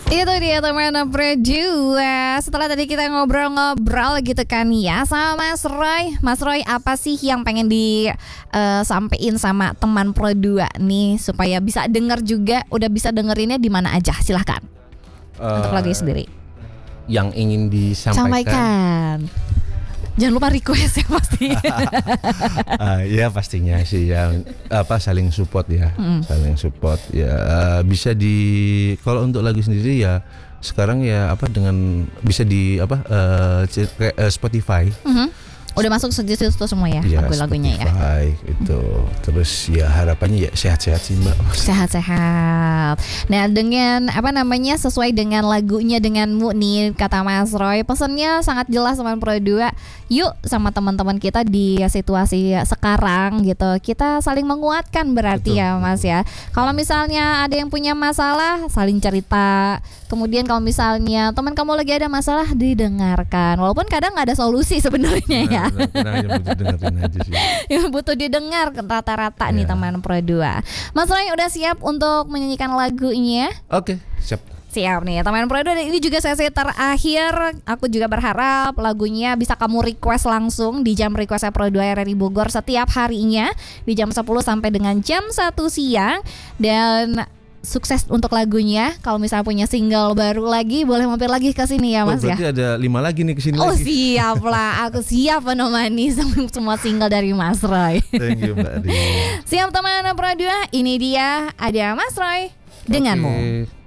Itu dia teman berdua. Setelah tadi kita ngobrol-ngobrol gitu kan ya sama Mas Roy. Mas Roy, apa sih yang pengen disampaikan sama teman Pro 2 nih supaya bisa denger juga, udah bisa dengerinnya di mana aja? Silahkan. Untuk lagu sendiri. Yang ingin disampaikan. Jangan lupa request ya pasti. Ya pastinya sih yang saling support ya, saling support ya. Bisa kalau untuk lagu sendiri ya sekarang ya bisa di Spotify. Udah masuk situ semua ya, lagu-lagunya Spotify, ya. Itu terus ya harapannya ya sehat-sehat sih Mbak. Sehat-sehat. Nah dengan sesuai dengan lagunya denganmu nih kata Mas Roy, pesannya sangat jelas teman Pro 2. Yuk sama teman-teman kita di situasi sekarang gitu, kita saling menguatkan berarti. Betul, ya Mas ya. Kalau misalnya ada yang punya masalah, saling cerita. Kemudian kalau misalnya teman kamu lagi ada masalah, didengarkan. Walaupun kadang nggak ada solusi sebenarnya ya. Butuh dengerin aja sih. Yang butuh didengar rata-rata nih teman Pro 2. Mas Roy udah siap untuk menyanyikan lagunya? Oke, siap. Siap nih teman Pro 2. Ini juga sesi terakhir. Aku juga berharap lagunya bisa kamu request langsung di jam requestnya Pro 2 RRI Bogor setiap harinya di jam 10 sampai dengan jam 1 siang. Dan sukses untuk lagunya. Kalau misalnya punya single baru lagi, boleh mampir lagi ke sini ya Mas ya. Berarti ada 5 lagi nih kesini lagi. lagi. Siap lah, aku siap menemani semua single dari Mas Roy. Thank you Mbak Ria. Siap teman Pro 2, ini dia ada Mas Roy denganmu.